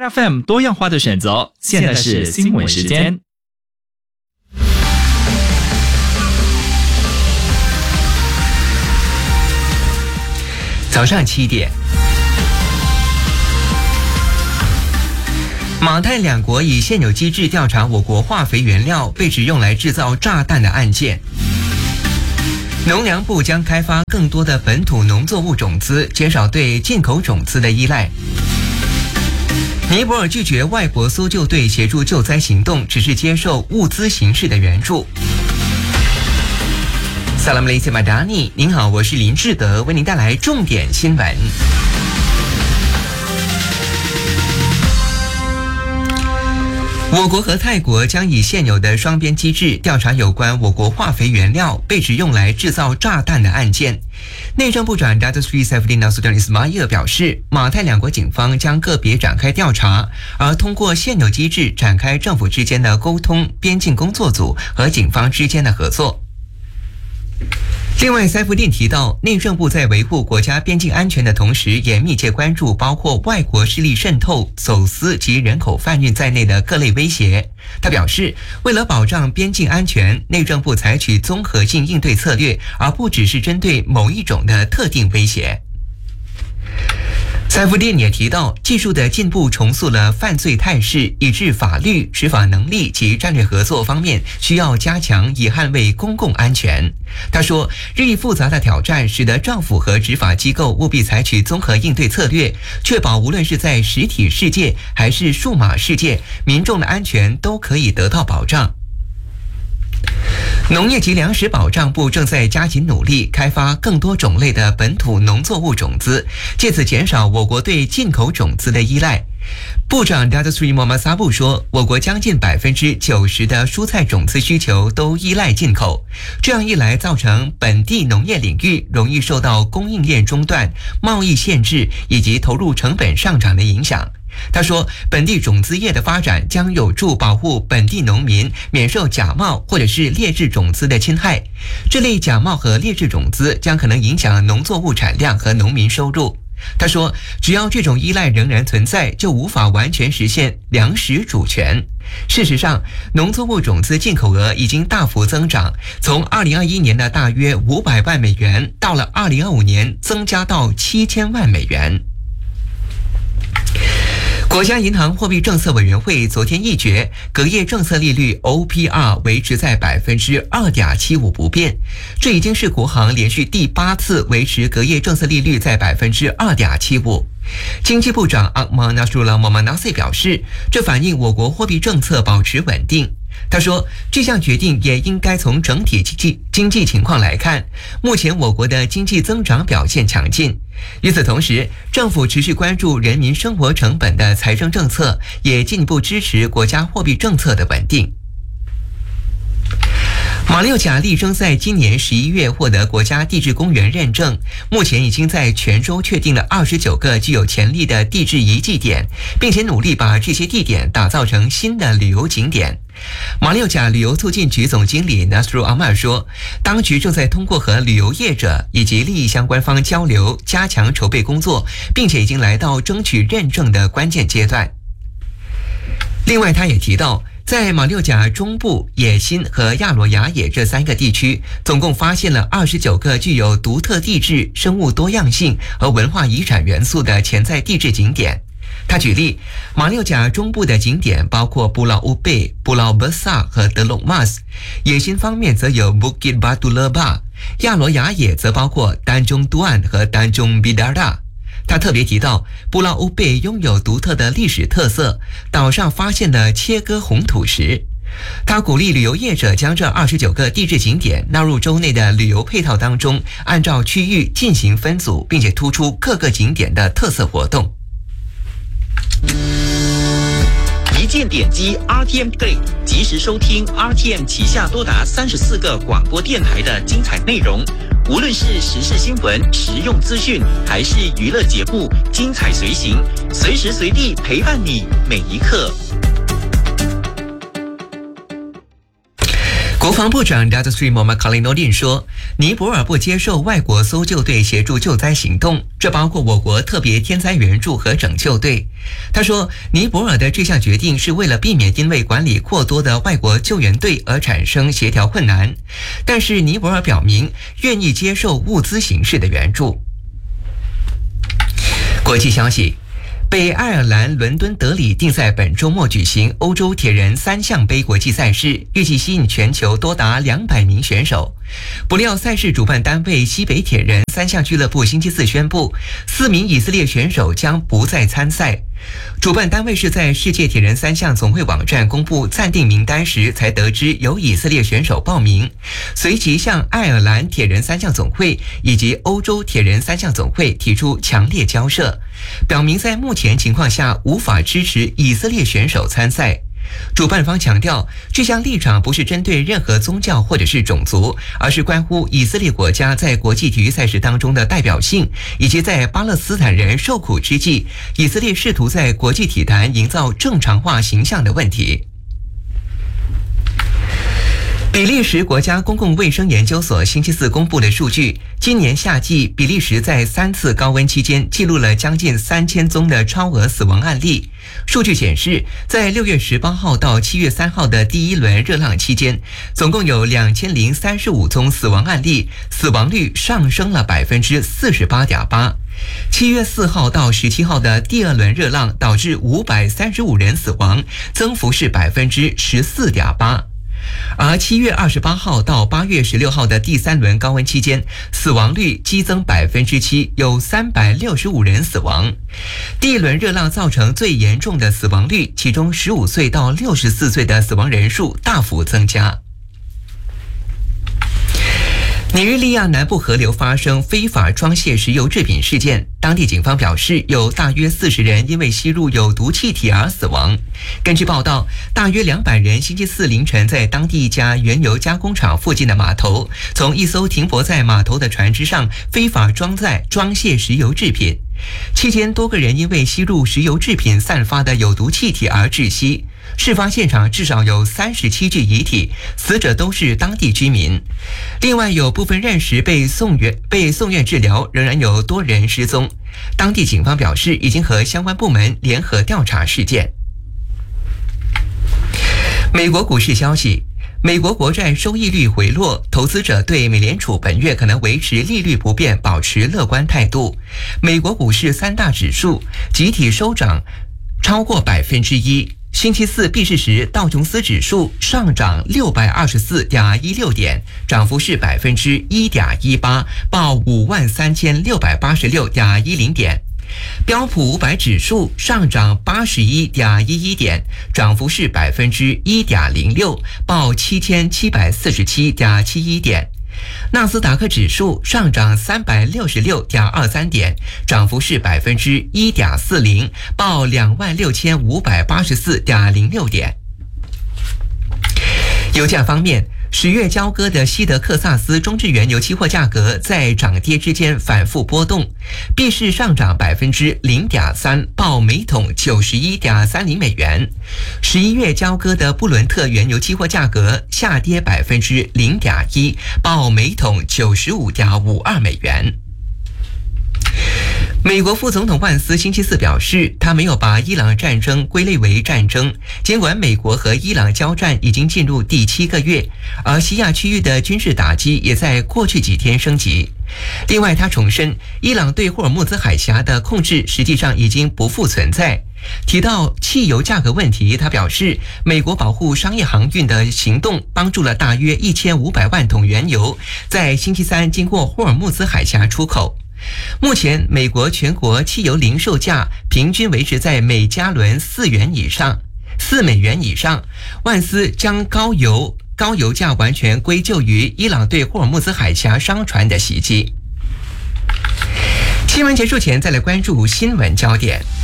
FM 多样化的选择，现在是新闻时间。 早上7点，马泰两国以现有机制调查我国化肥原料被指用来制造炸弹的案件。农粮部将开发更多的本土农作物种子，减少对进口种子的依赖。尼泊尔拒绝外国搜救队协助救灾行动，只是接受物资形式的援助。萨拉姆雷塞马达尼，您好，我是林志德，为您带来重点新闻。我国和泰国将以现有的双边机制调查有关我国化肥原料被指用来制造炸弹的案件。内政部长 Datuk Seri Saifuddin Nasution Ismail 表示，马泰两国警方将个别展开调查，而通过现有机制展开政府之间的沟通、边境工作组和警方之间的合作。另外，塞夫丁提到，内政部在维护国家边境安全的同时，也密切关注包括外国势力渗透、走私及人口贩运在内的各类威胁。他表示，为了保障边境安全，内政部采取综合性应对策略，而不只是针对某一种的特定威胁。塞夫丁也提到，技术的进步重塑了犯罪态势，以致法律、执法能力及战略合作方面需要加强，以捍卫公共安全。他说，日益复杂的挑战使得政府和执法机构务必采取综合应对策略，确保无论是在实体世界还是数码世界，民众的安全都可以得到保障。农业及粮食保障部正在加紧努力，开发更多种类的本土农作物种子，借此减少我国对进口种子的依赖。部长 Datuk Seri Muhammad Sabu 说，我国将近90%的蔬菜种子需求都依赖进口，这样一来造成本地农业领域容易受到供应链中断、贸易限制以及投入成本上涨的影响。他说，本地种子业的发展将有助保护本地农民免受假冒或者是劣质种子的侵害。这类假冒和劣质种子将可能影响农作物产量和农民收入。他说，只要这种依赖仍然存在，就无法完全实现粮食主权。事实上，农作物种子进口额已经大幅增长，从2021年的大约500万美元，到了2025年增加到7000万美元。国家银行货币政策委员会昨天议决，隔夜政策利率 OPR 维持在 2.75% 不变，这已经是国行连续第8次维持隔夜政策利率在 2.75%。经济部长 Ahmad Nasrullah Mohamed Nasir 表示，这反映我国货币政策保持稳定。他说，这项决定也应该从整体经济情况来看，目前我国的经济增长表现强劲。与此同时，政府持续关注人民生活成本的财政政策，也进一步支持国家货币政策的稳定。马六甲力争在今年11月获得国家地质公园认证，目前已经在全州确定了29个具有潜力的地质遗迹点，并且努力把这些地点打造成新的旅游景点。马六甲旅游促进局总经理 Nasrul Ahmad 说，当局正在通过和旅游业者以及利益相关方交流，加强筹备工作，并且已经来到争取认证的关键阶段。另外，他也提到，在马六甲中部、野心和亚罗雅野这3个地区，总共发现了29个具有独特地质、生物多样性和文化遗产元素的潜在地质景点。他举例，马六甲中部的景点包括布劳乌贝、布劳贝萨和德隆马斯，野心方面则有 Bukit Batu Lebah， 亚罗雅野则包括丹中都岸和丹中比达达。他特别提到，布劳乌贝拥有独特的历史特色，岛上发现了切割红土石。他鼓励旅游业者将这29个地质景点纳入州内的旅游配套当中，按照区域进行分组，并且突出各个景点的特色活动。 一键点击 RTM Play， 及时收听 RTM 旗下多达34个广播电台的精彩内容。无论是时事新闻、实用资讯，还是娱乐节目，精彩随行，随时随地陪伴你每一刻。 国防部长 Dr. Mohammad Khaliludin 说，尼泊尔不接受外国搜救队协助救灾行动，这包括我国特别天灾援助和拯救队。他说，尼泊尔的这项决定是为了避免因为管理过多的外国救援队而产生协调困难，但是尼泊尔表明愿意接受物资形式的援助。国际消息，北爱尔兰伦敦德里定在本周末举行欧洲铁人3项杯国际赛事，预计吸引全球多达200名选手。不料赛事主办单位西北铁人3项俱乐部星期四宣布，4名以色列选手将不再参赛。主办单位是在世界铁人3项总会网站公布暂定名单时才得知有以色列选手报名，随即向爱尔兰铁人3项总会以及欧洲铁人3项总会提出强烈交涉，表明在目前情况下无法支持以色列选手参赛。主办方强调，这项立场不是针对任何宗教或者是种族，而是关乎以色列国家在国际体育赛事当中的代表性，以及在巴勒斯坦人受苦之际，以色列试图在国际体坛营造正常化形象的问题。比利时国家公共卫生研究所星期四公布的数据，今年夏季比利时在3次高温期间记录了将近3000宗的超额死亡案例。数据显示，在6月18号到7月3号的第一轮热浪期间，总共有2035宗死亡案例，死亡率上升了 48.8%。7月4号到17号的第二轮热浪导致535人死亡，增幅是 14.8%。而7月28号到8月16号的第3轮高温期间，死亡率激增 7%， 有365人死亡。第一轮热浪造成最严重的死亡率，其中15岁到64岁的死亡人数大幅增加。尼日利亚南部河流发生非法装卸石油制品事件，当地警方表示有大约40人因为吸入有毒气体而死亡。根据报道，大约200人星期四凌晨在当地一家原油加工厂附近的码头，从一艘停泊在码头的船只上非法装卸石油制品。期间多个人因为吸入石油制品散发的有毒气体而窒息。事发现场至少有37具遗体，死者都是当地居民。另外有部分人士被送院治疗，仍然有多人失踪。当地警方表示，已经和相关部门联合调查事件。美国股市消息，美国国债收益率回落，投资者对美联储本月可能维持利率不变保持乐观态度。美国股市3大指数集体收涨超过 1%。星期四闭市时，道琼斯指数上涨 624.16 点，涨幅是 1.18%， 报 53,686.10 点。标普500指数上涨 81.11 点，涨幅是 1.06%， 报 7,747.71 点。纳斯达克指数上涨 366.23 点，涨幅是 1.40%， 报 26,584.06 点。油价方面，10月交割的西德克萨斯中质原油期货价格在涨跌之间反复波动，闭市上涨 0.3%， 报每桶 91.30 美元。11月交割的布伦特原油期货价格下跌 0.1%， 报每桶 95.52 美元。美国副总统万斯星期四表示，他没有把伊朗战争归类为战争，尽管美国和伊朗交战已经进入第7个月，而西亚区域的军事打击也在过去几天升级。另外，他重申，伊朗对霍尔木兹海峡的控制实际上已经不复存在。提到汽油价格问题，他表示，美国保护商业航运的行动帮助了大约1500万桶原油在星期三经过霍尔木兹海峡出口。目前，美国全国汽油零售价平均维持在每加仑4美元以上。万斯将高油价完全归咎于伊朗对霍尔木兹海峡商船的袭击。新闻结束前，再来关注新闻焦点。